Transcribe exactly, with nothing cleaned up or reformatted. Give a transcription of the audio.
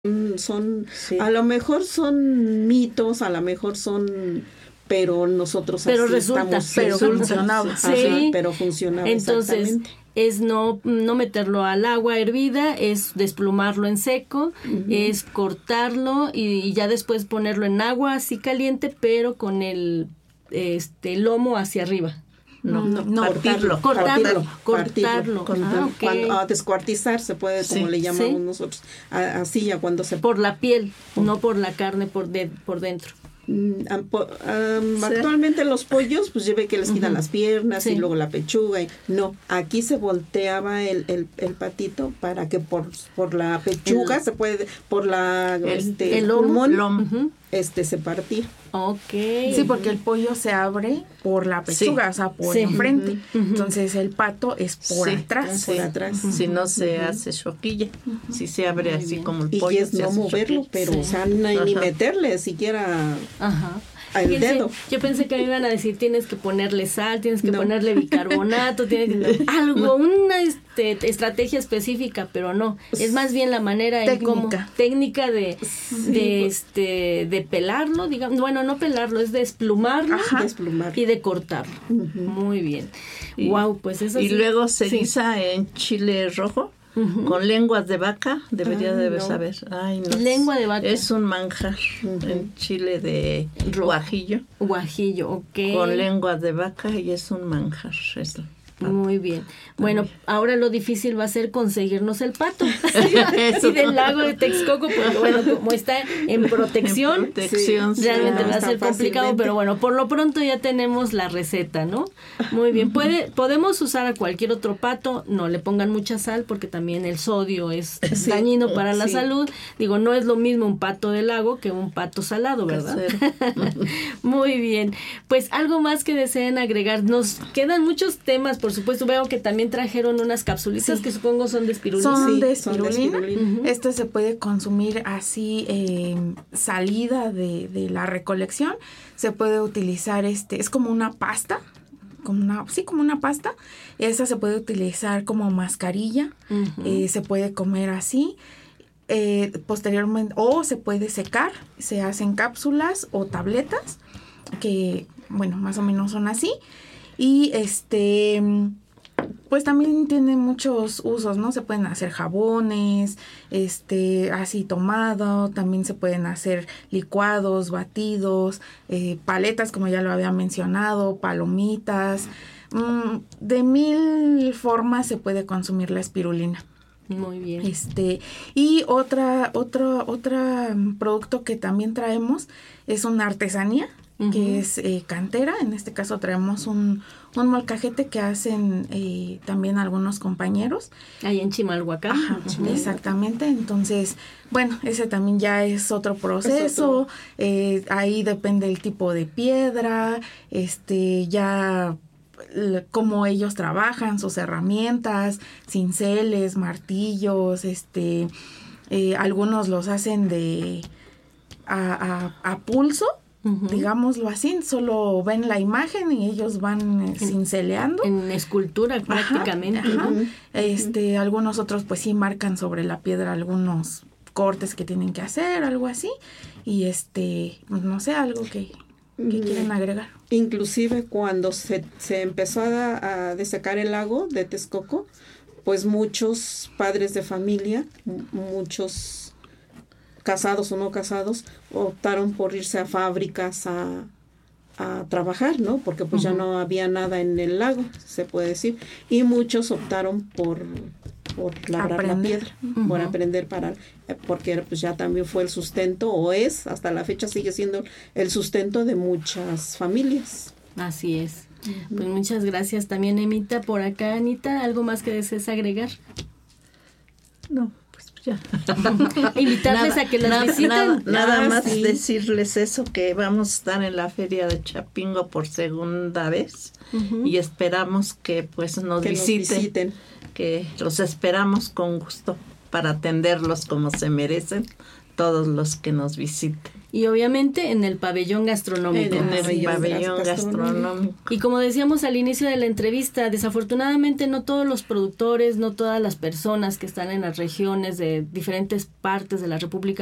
son, sí. A lo mejor son mitos, a lo mejor son, pero nosotros pero así resulta, estamos, pero funcionaba, sí, ajá, pero funcionaba. Entonces es no no meterlo al agua hervida, es desplumarlo en seco, uh-huh. es cortarlo y, y ya después ponerlo en agua así caliente, pero con el este lomo hacia arriba. No, no, no, cortarlo, cortarlo, cortarlo, cortarlo. Ah, okay. Cuando, a descuartizar se puede, como sí, le llamamos sí. nosotros, a, así ya cuando se... Por la piel, por, no por la carne por, de, por dentro. Um, um, sí. Actualmente los pollos, pues ya ve que les quitan uh-huh. las piernas sí. y luego la pechuga. Y, no, aquí se volteaba el, el, el patito para que por, por la pechuga el, se puede, por la el, este, el lomo, pulmón, lomo. Uh-huh. este se partía. Okay. Sí, porque el pollo se abre por la pechuga, sí. o sea, por sí. enfrente. Uh-huh. Entonces el pato es por sí. atrás. Sí. Por atrás. Uh-huh. Si no se uh-huh. hace choquilla, uh-huh. si se abre así como el y pollo. Y es no moverlo, pero sí. o sea, ni, ni meterle siquiera... Ajá. al Fíjense, dedo. Yo pensé que me iban a decir tienes que ponerle sal, tienes que no. ponerle bicarbonato, tienes que, algo, no. una este, estrategia específica, pero no, es más bien la manera técnica. en cómo técnica de, sí, de pues. este de pelarlo, digamos, bueno, no pelarlo, es desplumarlo, Desplumar. y de cortarlo. Uh-huh. Muy bien. Y, wow, pues eso Y sí. luego se sí. guisa en chile rojo. Uh-huh. Con lenguas de vaca, debería de no. saber. Ay, no. Lengua de vaca. Es un manjar uh-huh. en chile de guajillo. Guajillo, ok. Con lenguas de vaca y es un manjar. Eso. Muy bien. Bueno, ahora lo difícil va a ser conseguirnos el pato. Y del lago de Texcoco, porque bueno, como está en protección, en protección sí, realmente no, va a ser complicado, fácilmente. Pero bueno, por lo pronto ya tenemos la receta, ¿no? Muy bien. Puede, podemos usar a cualquier otro pato, no le pongan mucha sal porque también el sodio es sí, dañino para la sí. salud. Digo, no es lo mismo un pato del lago que un pato salado, ¿verdad? Muy bien. Pues algo más que deseen agregar. Nos quedan muchos temas, por Por supuesto, veo que también trajeron unas capsulitas sí. que supongo son de espirulina. Son sí, de espirulina. Son de espirulina. Uh-huh. Esto se puede consumir así, eh, salida de, de la recolección. Se puede utilizar, este, es como una pasta, como una, sí, como una pasta. Esa se puede utilizar como mascarilla. Uh-huh. Eh, se puede comer así. Eh, posteriormente, o se puede secar. Se hacen cápsulas o tabletas que, bueno, más o menos son así. Y este, pues también tiene muchos usos, ¿no? Se pueden hacer jabones, este, así tomado, también se pueden hacer licuados, batidos, eh, paletas, como ya lo había mencionado, palomitas. Mm, de mil formas se puede consumir la espirulina. Muy bien. Este, y otra, otro, otra producto que también traemos es una artesanía. Uh-huh. Que es eh, cantera. En este caso traemos un, un molcajete que hacen eh, también algunos compañeros. Ahí en Chimalhuacán. Ajá, uh-huh. Exactamente. Entonces, bueno, ese también ya es otro proceso. Es otro. Eh, ahí depende el tipo de piedra, este, ya cómo ellos trabajan, sus herramientas, cinceles, martillos, este, eh, algunos los hacen de a, a, a pulso. Uh-huh. Digámoslo así, solo ven la imagen y ellos van eh, cinceleando. En escultura prácticamente. Ajá, ajá. Uh-huh. Este, algunos otros pues sí marcan sobre la piedra algunos cortes que tienen que hacer, algo así. Y este, no sé, algo que, que uh-huh. quieren agregar. Inclusive cuando se, se empezó a, a desecar el lago de Texcoco, pues muchos padres de familia, m- muchos casados o no casados, optaron por irse a fábricas a, a trabajar, ¿no? Porque pues uh-huh. ya no había nada en el lago, se puede decir. Y muchos optaron por, por labrar aprender. la piedra, uh-huh. por aprender para... Porque pues ya también fue el sustento, o es, hasta la fecha sigue siendo el sustento de muchas familias. Así es. Uh-huh. Pues muchas gracias también, Emita. Por acá, Anita, ¿algo más que desees agregar? No. Ya. Invitarles nada, a que las nada, visiten. Nada, nada ah, más sí. decirles eso, que vamos a estar en la Feria de Chapingo por segunda vez uh-huh. y esperamos que pues nos, que visiten, nos visiten, que los esperamos con gusto para atenderlos como se merecen todos los que nos visiten. y obviamente en el pabellón gastronómico. En el pabellón, pabellón gastronómico. Y como decíamos al inicio de la entrevista, desafortunadamente no todos los productores, no todas las personas que están en las regiones de diferentes partes de la República